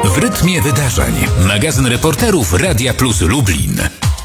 W rytmie wydarzeń. Magazyn reporterów Radia Plus Lublin.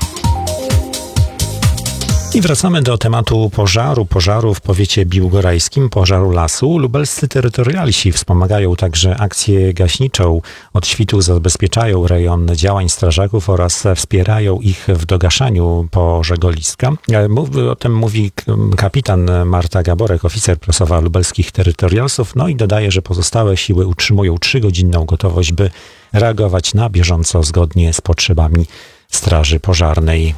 I wracamy do tematu pożaru w powiecie biłgorajskim, pożaru lasu. Lubelscy terytorialsi wspomagają także akcję gaśniczą. Od świtu zabezpieczają rejon działań strażaków oraz wspierają ich w dogaszaniu pożegoliska. O tym mówi kapitan Marta Gaborek, oficer prasowa lubelskich terytorialsów. No i dodaje, że pozostałe siły utrzymują 3-godzinną gotowość, by reagować na bieżąco zgodnie z potrzebami straży pożarnej.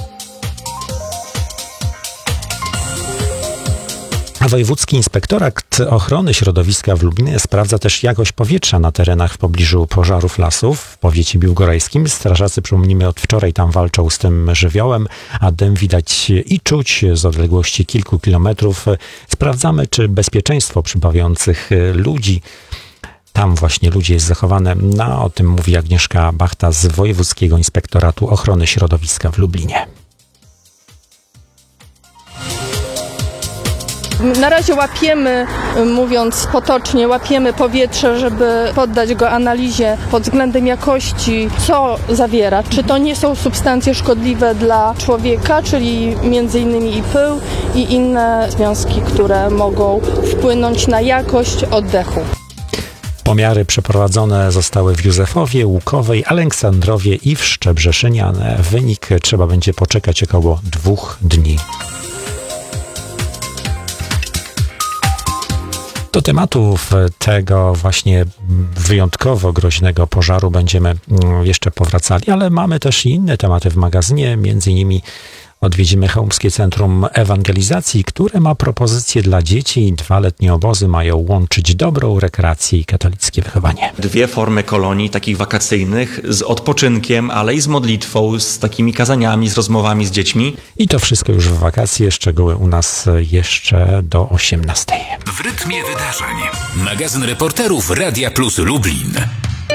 Wojewódzki Inspektorat Ochrony Środowiska w Lublinie sprawdza też jakość powietrza na terenach w pobliżu pożarów lasów w powiecie biłgorajskim. Strażacy, przypomnijmy, od wczoraj tam walczą z tym żywiołem, a dym widać i czuć z odległości kilku kilometrów. Sprawdzamy, czy bezpieczeństwo przybywających ludzi, tam właśnie ludzi jest zachowane. No, o tym mówi Agnieszka Bachta z Wojewódzkiego Inspektoratu Ochrony Środowiska w Lublinie. Na razie łapiemy, mówiąc potocznie, łapiemy powietrze, żeby poddać go analizie pod względem jakości, co zawiera. Czy to nie są substancje szkodliwe dla człowieka, czyli m.in. i pył i inne związki, które mogą wpłynąć na jakość oddechu. Pomiary przeprowadzone zostały w Józefowie, Łukowej, Aleksandrowie i w Szczebrzeszynie. Wynik trzeba będzie poczekać około 2 dni. Do tematów tego właśnie wyjątkowo groźnego pożaru będziemy jeszcze powracali, ale mamy też i inne tematy w magazynie, między innymi odwiedzimy Chełmskie Centrum Ewangelizacji, które ma propozycje dla dzieci. 2-letnie obozy mają łączyć dobrą rekreację i katolickie wychowanie. 2 formy kolonii takich wakacyjnych z odpoczynkiem, ale i z modlitwą, z takimi kazaniami, z rozmowami z dziećmi. I to wszystko już w wakacje, szczegóły u nas jeszcze do 18. W rytmie wydarzeń. Magazyn reporterów Radia Plus Lublin.